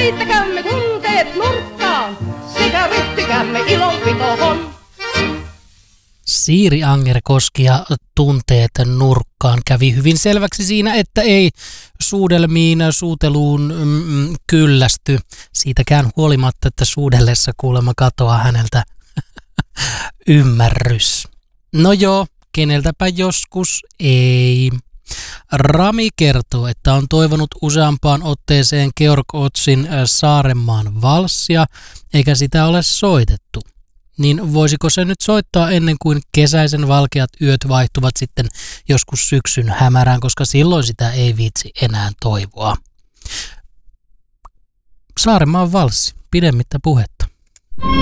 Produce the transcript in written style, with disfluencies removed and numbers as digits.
heittäkäämme tunteet nurkkaan, sekä ryhtykäämme ilonpitohon. Siiri Angerkoski ja tunteet nurkkaan kävi hyvin selväksi siinä, että ei suudelmiin, suuteluun kyllästy. Siitäkään huolimatta, että suudellessa kuulemma katoaa häneltä ymmärrys. No joo, keneltäpä joskus ei. Rami kertoo, että on toivonut useampaan otteeseen Georg Ottsin Saarenmaan valssia, eikä sitä ole soitettu. Niin voisiko se nyt soittaa ennen kuin kesäisen valkeat yöt vaihtuvat sitten joskus syksyn hämärään, koska silloin sitä ei viitsi enää toivoa. Saarenmaan valssi, pidemmittä puhetta.